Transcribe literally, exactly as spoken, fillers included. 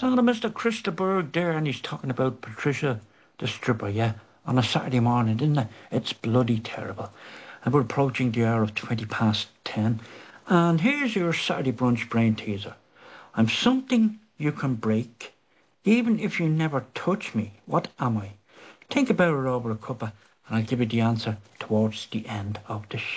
Hello, Mister Christopher there, and he's talking about Patricia, the stripper, yeah, on a Saturday morning, isn't it? It's bloody terrible. And we're approaching the hour of twenty past ten. And here's your Saturday brunch brain teaser. I'm something you can break, even if you never touch me. What am I? Think about it over a cuppa, and I'll give you the answer towards the end of the show.